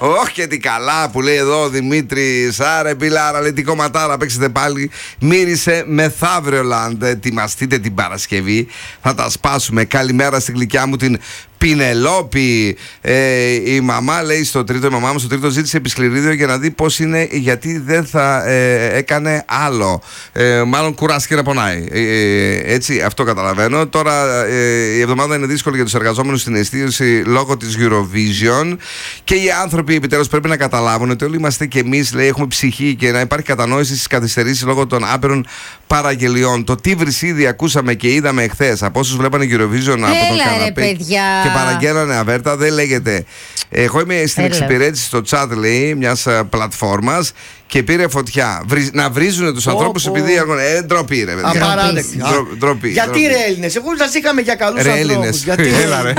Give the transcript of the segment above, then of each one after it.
Όχι και τι καλά που λέει εδώ ο Δημήτρης. Άρε πιλάρα, λέει τι κομματάρα παίξετε πάλι. Μύρισε μεθαύριο Λαντ. Ετοιμαστείτε την Παρασκευή. Θα τα σπάσουμε. Καλημέρα στην γλυκιά μου την Πινελόπη. Η μαμά λέει στο τρίτο, η μαμά μου στο τρίτο ζήτησε επισκληρίδιο για να δει πώς είναι, γιατί δεν θα έκανε άλλο. Μάλλον κουράστηκε να πονάει. Έτσι, αυτό καταλαβαίνω. Τώρα η εβδομάδα είναι δύσκολη για τους εργαζόμενους στην εστίαση λόγω της Eurovision και οι άνθρωποι επιτέλους πρέπει να καταλάβουν ότι όλοι είμαστε και εμείς, λέει, έχουμε ψυχή και να υπάρχει κατανόηση στις καθυστερήσεις λόγω των άπειρων παραγγελιών. Το τι βρυσίδι ακούσαμε και είδαμε εχθές από όσους βλέπανε Eurovision από τον καναπέ και παραγγέλανε αβέρτα, δεν λέγεται. Εγώ είμαι στην εξυπηρέτηση στο chat, λέει, μιας πλατφόρμας και πήρε φωτιά. Να βρίζουν τους ανθρώπους επειδή έρχονται. Ντροπή, ρε παιδιά. Απαράδεκτη. Γιατί ρε Έλληνες, εγώ σας είχαμε για καλούς ανθρώπους. Γιατί ρε Έλληνες.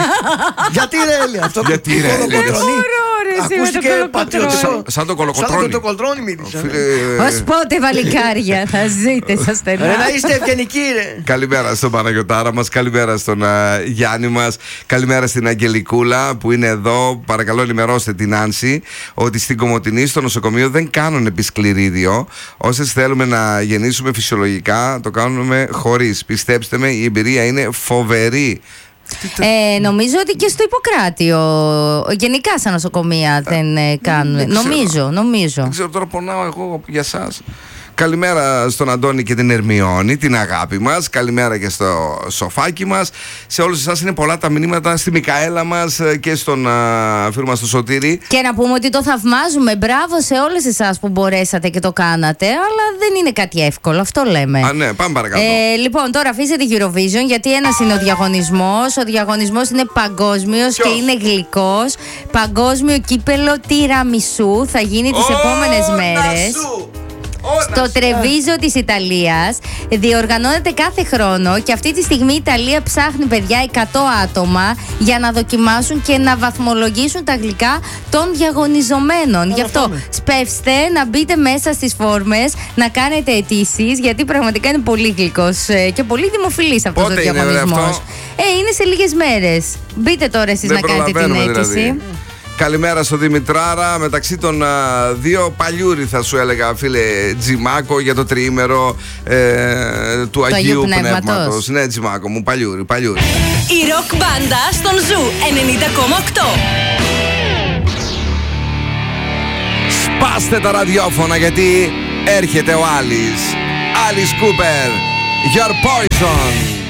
Γιατί ρε Έλληνες. Ακούστηκε πατριωτικό. Σαν το κολοκοτρώνη. Σαν το κολοκοτρώνη μίλησα. Ως πότε βαλικάρια θα ζείτε στα στενά. Να είστε ευγενικοί ρε. Καλημέρα στον Παναγιωτάρα μας, καλημέρα στον Γιάννη μας, καλημέρα στην Αγγελικούλα που είναι εδώ. Παρακαλώ ενημερώστε την Άνση ότι στην Κομοτηνή στο νοσοκομείο δεν κάνουν επισκληρίδιο. Όσες θέλουμε να γεννήσουμε φυσιολογικά το κάνουμε χωρίς. Πιστέψτε με, η εμπειρία είναι φοβερή. Νομίζω ότι και στο Ιπποκράτιο, γενικά στα νοσοκομεία δεν κάνουν. Νομίζω. Δεν ξέρω, τώρα πονάω εγώ για εσάς. Καλημέρα στον Αντώνη και την Ερμιόνη, την αγάπη μας. Καλημέρα και στο σοφάκι μας. Σε όλους εσάς είναι πολλά τα μηνύματα, στη Μικαέλα μας και στον φίλο μας τον Σωτήρη. Και να πούμε ότι το θαυμάζουμε. Μπράβο σε όλες εσάς που μπορέσατε και το κάνατε. Αλλά δεν είναι κάτι εύκολο, αυτό λέμε. Ναι, πάμε παρακάτω. Λοιπόν, τώρα αφήστε τη Eurovision, γιατί ένας είναι ο διαγωνισμός. Ο διαγωνισμός είναι παγκόσμιος και είναι γλυκός. Παγκόσμιο κύπελο τιραμισού θα γίνει τις επόμενες μέρες. Στο Τρεβίζο της Ιταλίας. Διοργανώνεται κάθε χρόνο και αυτή τη στιγμή η Ιταλία ψάχνει, παιδιά, 100 άτομα για να δοκιμάσουν και να βαθμολογήσουν τα γλυκά των διαγωνιζομένων. Γι' αυτό σπεύστε να μπείτε μέσα στις φόρμες, να κάνετε αιτήσεις, γιατί πραγματικά είναι πολύ γλυκός και πολύ δημοφιλής αυτός ο διαγωνισμός. Είναι σε λίγες μέρες. Μπείτε τώρα εσείς να κάνετε την αίτηση. Δηλαδή. Καλημέρα στο Δημητράρα. Μεταξύ των δύο παλιούρι θα σου έλεγα, φίλε Τζιμάκο, για το τριήμερο του Αγίου Πνεύματος. Ναι, Τζιμάκο μου, παλιούρι. Η ροκ μπάντα στον Ζου 90,8. Σπάστε τα ραδιόφωνα γιατί έρχεται ο Άλις Κούπερ. Your Poison.